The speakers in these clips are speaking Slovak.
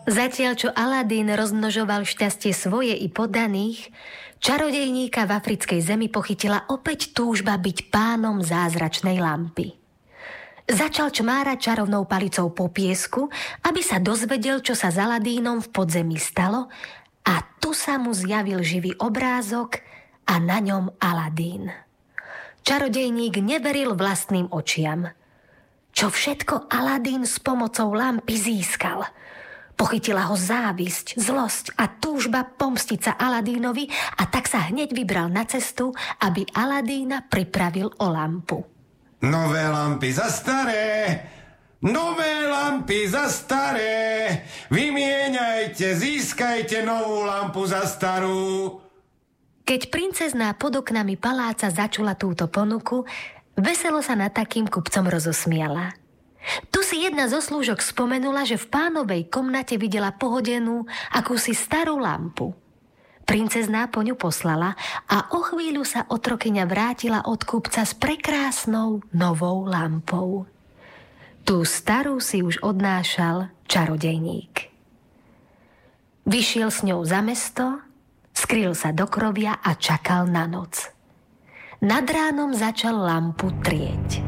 Zatiaľ, čo Aladín rozmnožoval šťastie svoje i poddaných, čarodejníka v africkej zemi pochytila opäť túžba byť pánom zázračnej lampy. Začal čmárať čarovnou palicou po piesku, aby sa dozvedel, čo sa s Aladínom v podzemí stalo, a tu sa mu zjavil živý obrázok a na ňom Aladín. Čarodejník neveril vlastným očiam. Čo všetko Aladín s pomocou lampy získal. Pochytila ho závisť, zlosť a túžba pomstiť sa Aladínovi, a tak sa hneď vybral na cestu, aby Aladína pripravil o lampu. Nové lampy za staré! Nové lampy za staré! Vymieňajte, získajte novú lampu za starú! Keď princezná pod oknami paláca začula túto ponuku, veselo sa nad takým kupcom rozosmiala. Tu si jedna zo slúžok spomenula, že v pánovej komnate videla pohodenú akúsi starú lampu. Princezná po ňu poslala a o chvíľu sa otrokyňa vrátila od kupca s prekrásnou novou lampou. Tú starú si už odnášal čarodejník. Vyšiel s ňou za mesto, skryl sa do krovia a čakal na noc. Nad ránom začal lampu trieť.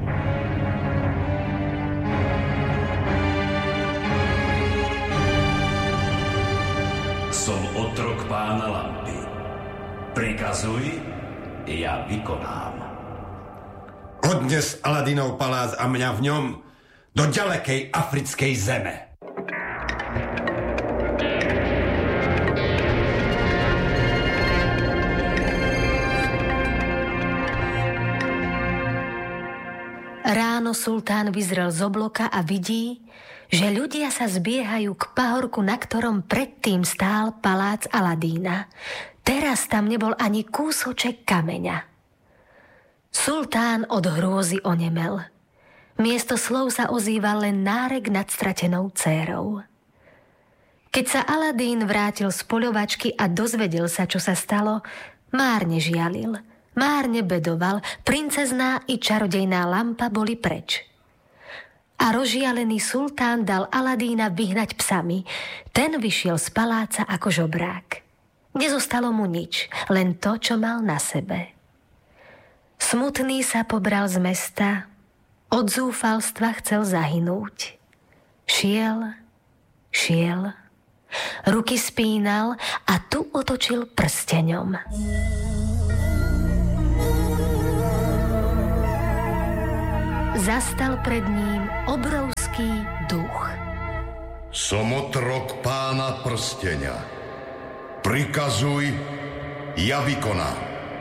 Som otrok pána lampy. Prikazuj, ja vykonám. Odnes Aladínov palác a mňa v ňom do ďalekej africkej zeme. Ráno sultán vyzrel z obloka a vidí, že ľudia sa zbiehajú k pahorku, na ktorom predtým stál palác Aladína. Teraz tam nebol ani kúsoček kameňa. Sultán od hrôzy onemel. Miesto slov sa ozýval len nárek nad stratenou dcérou. Keď sa Aladín vrátil z poľovačky a dozvedel sa, čo sa stalo, márne žialil, márne bedoval, princezná i čarodejná lampa boli preč. A rozžialený sultán dal Aladína vyhnať psami. Ten vyšiel z paláca ako žobrák. Nezostalo mu nič, len to, čo mal na sebe. Smutný sa pobral z mesta, od zúfalstva chcel zahynúť. Šiel, ruky spínal a tu otočil prsteňom. Zastal pred ním obrovský duch. Som otrok pána prsteňa. Prikazuj, ja vykonám.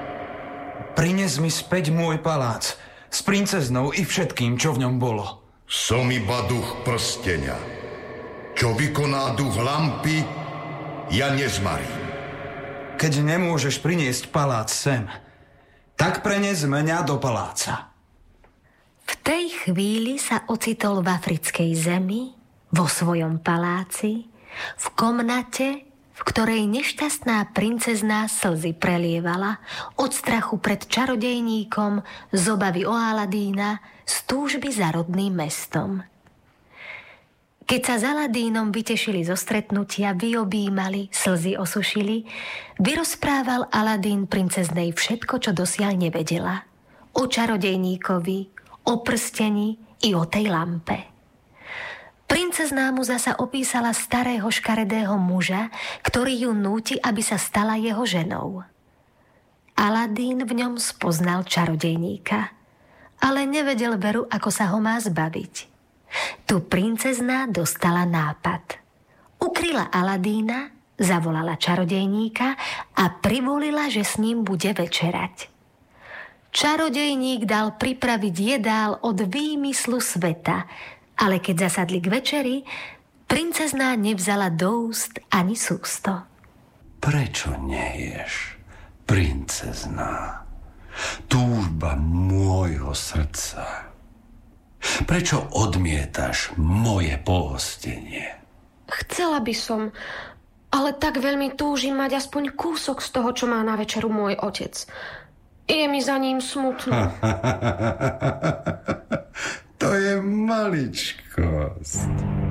Prines mi späť môj palác s princeznou i všetkým, čo v ňom bolo. Som iba duch prsteňa. Čo vykoná duch lampy, ja nezmarím. Keď nemôžeš priniesť palác sem, tak prenes mňa do paláca. V tej chvíli sa ocitol v africkej zemi, vo svojom paláci, v komnate, v ktorej nešťastná princezná slzy prelievala od strachu pred čarodejníkom, z obavy o Aladína, z túžby za rodným mestom. Keď sa s Aladínom vytešili zo stretnutia, vyobímali, slzy osušili, vyrozprával Aladín princeznej všetko, čo dosiaľ nevedela. O čarodejníkovi, o prstení i o tej lampe. Princezná mu zasa opísala starého škaredého muža, ktorý ju núti, aby sa stala jeho ženou. Aladín v ňom spoznal čarodejníka, ale nevedel veru, ako sa ho má zbaviť. Tu princezná dostala nápad. Ukryla Aladína, zavolala čarodejníka a privolila, že s ním bude večerať. Čarodejník dal pripraviť jedál od výmyslu sveta, ale keď zasadli k večeri, princezná nevzala do úst ani sústo. Prečo neješ, princezná? Túžba môjho srdca. Prečo odmietaš moje pohostenie? Chcela by som, ale tak veľmi túžim mať aspoň kúsok z toho, čo má na večeru môj otec. Je mi za ním smutno. To je maličkosť.